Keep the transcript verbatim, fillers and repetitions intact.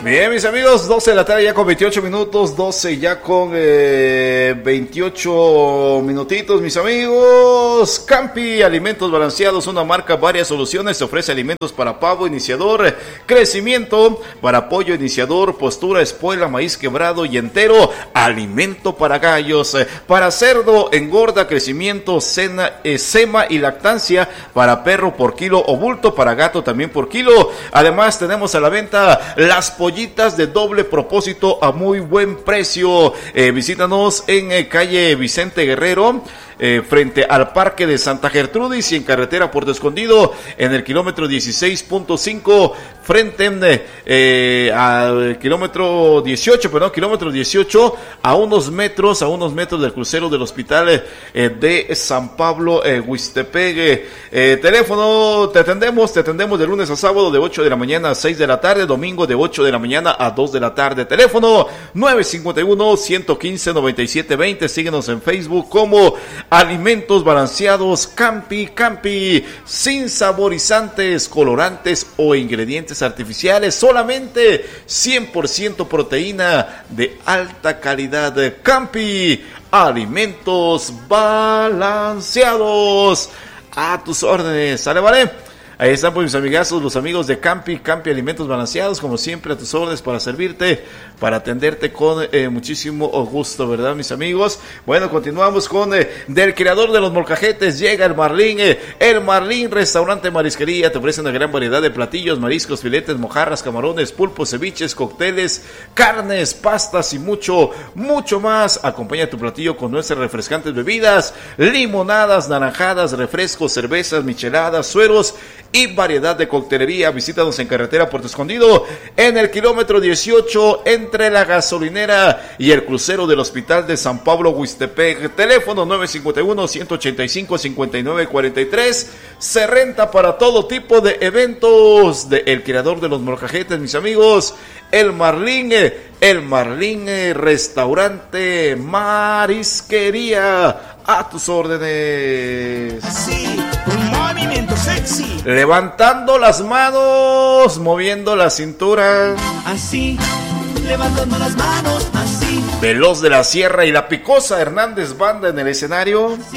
Bien, mis amigos, doce de la tarde ya con veintiocho minutos, doce ya con eh, veintiocho minutitos, mis amigos. Campi, alimentos balanceados, una marca, varias soluciones, se ofrece alimentos para pavo iniciador, crecimiento, para pollo iniciador, postura, espuela, maíz quebrado y entero, alimento para gallos, eh, para cerdo, engorda, crecimiento, cena, eh, sema y lactancia, para perro por kilo o bulto, para gato también por kilo. Además tenemos a la venta las pollitas de doble propósito a muy buen precio. Eh, visítanos en eh, calle Vicente Guerrero, eh, frente al Parque de Santa Gertrudis, y en carretera Puerto Escondido, en el kilómetro dieciséis punto cinco, frente eh, al kilómetro dieciocho, perdón, kilómetro dieciocho, a unos metros, a unos metros del crucero del hospital eh, de San Pablo, eh, Huixtepec. Eh, teléfono, te atendemos, te atendemos de lunes a sábado de ocho de la mañana a seis de la tarde, domingo de ocho de la mañana a dos de la tarde. Teléfono nueve cinco uno, uno uno cinco, nueve siete dos cero. Síguenos en Facebook como Alimentos Balanceados Campi. Campi, sin saborizantes, colorantes o ingredientes artificiales, solamente cien por ciento proteína de alta calidad. Campi, alimentos balanceados, a tus órdenes. ¿Sale, vale? Ahí están pues mis amigazos, los amigos de Campi, Campi Alimentos Balanceados, como siempre a tus órdenes para servirte, para atenderte con eh, muchísimo gusto, ¿verdad, mis amigos? Bueno, continuamos con eh, del creador de los molcajetes, llega el Marlín, eh, el Marlín Restaurante Marisquería, te ofrece una gran variedad de platillos, mariscos, filetes, mojarras, camarones, pulpos, ceviches, cócteles, carnes, pastas y mucho, mucho más. Acompaña tu platillo con nuestras refrescantes bebidas, limonadas, naranjadas, refrescos, cervezas, micheladas, sueros y variedad de coctelería. Visítanos en carretera Puerto Escondido, en el kilómetro dieciocho, entre la gasolinera y el crucero del hospital de San Pablo, Huixtepec. Teléfono nueve cinco uno, uno ocho cinco, cinco nueve cuatro tres. Se renta para todo tipo de eventos. De el creador de los molcajetes, mis amigos, el Marlín, el Marlín Restaurante Marisquería, a tus órdenes. Así, un movimiento sexy. Levantando las manos, moviendo la cintura. Así, levantando las manos, así. Veloz de la Sierra y la Picosa Hernández Banda en el escenario.